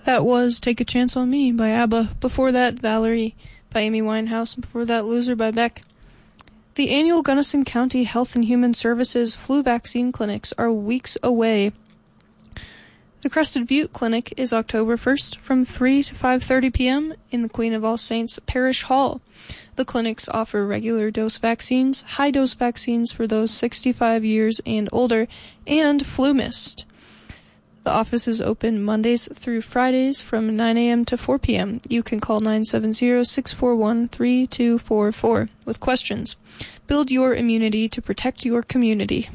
That was Take a Chance on Me by ABBA. Before that, Valerie by Amy Winehouse. And before that, Loser by Beck. The annual Gunnison County Health and Human Services flu vaccine clinics are weeks away. The Crested Butte Clinic is October 1st from 3 to 5:30 p.m. in the Queen of All Saints Parish Hall. The clinics offer regular dose vaccines, high-dose vaccines for those 65 years and older, and flu mist. The office is open Mondays through Fridays from 9 a.m. to 4 p.m. You can call 970-641-3244 with questions. Build your immunity to protect your community.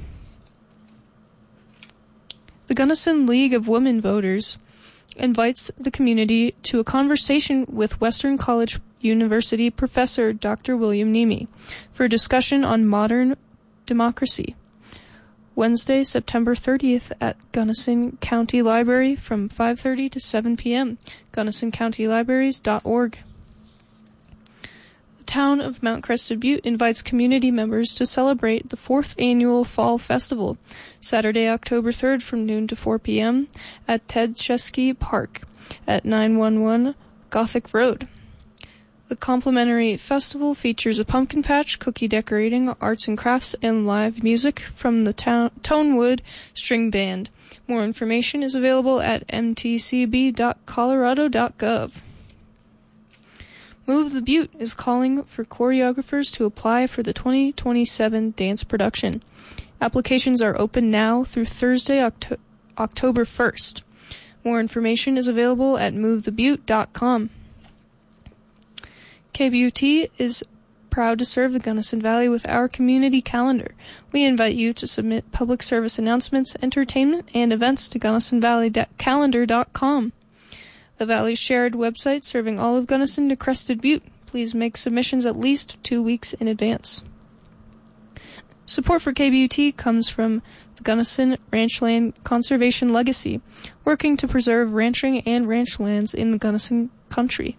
The Gunnison League of Women Voters invites the community to a conversation with Western College University professor Dr. William Nemi for a discussion on modern democracy. Wednesday, September 30th at Gunnison County Library from 5:30 to 7 p.m. GunnisonCountyLibraries.org. The town of Mount Crested Butte invites community members to celebrate the 4th annual Fall Festival, Saturday, October 3rd from noon to 4 p.m. at Ted Chesky Park at 911 Gothic Road. The complimentary festival features a pumpkin patch, cookie decorating, arts and crafts, and live music from the Tonewood String Band. More information is available at mtcb.colorado.gov. Move the Butte is calling for choreographers to apply for the 2027 dance production. Applications are open now through Thursday, October 1st. More information is available at movethebutte.com. KBUT is proud to serve the Gunnison Valley with our community calendar. We invite you to submit public service announcements, entertainment, and events to GunnisonValleyCalendar.com. The Valley's shared website serving all of Gunnison to Crested Butte. Please make submissions at least 2 weeks in advance. Support for KBUT comes from the Gunnison Ranchland Conservation Legacy, working to preserve ranching and ranch lands in the Gunnison country.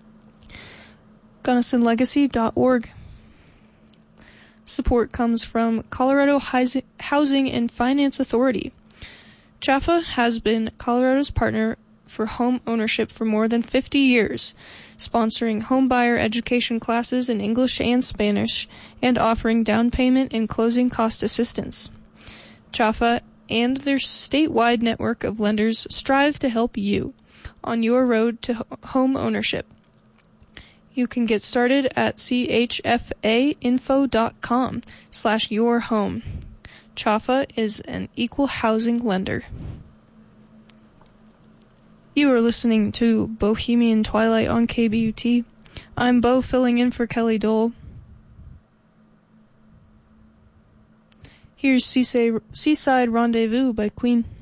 GunnisonLegacy.org. Support comes from Colorado Housing and Finance Authority. CHAFA has been Colorado's partner for home ownership for more than 50 years, sponsoring home buyer education classes in English and Spanish, and offering down payment and closing cost assistance. CHAFA and their statewide network of lenders strive to help you on your road to home ownership. You can get started at chfainfo.com/yourhome. CHAFA is an equal housing lender. You are listening to Bohemian Twilight on KBUT. I'm Bo, filling in for Kelly Dole. Here's Seaside Rendezvous by Queen.